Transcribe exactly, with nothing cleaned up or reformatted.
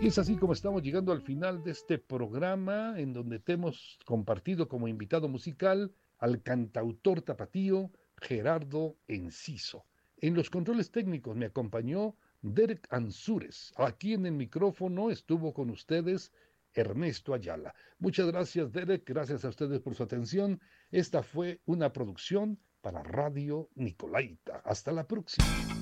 Y es así como estamos llegando al final de este programa en donde te hemos compartido como invitado musical al cantautor tapatío Gerardo Enciso. En los controles técnicos me acompañó Derek Ansúrez. Aquí en el micrófono estuvo con ustedes Ernesto Ayala. Muchas gracias, Derek. Gracias a ustedes por su atención. Esta fue una producción para Radio Nicolaita. Hasta la próxima.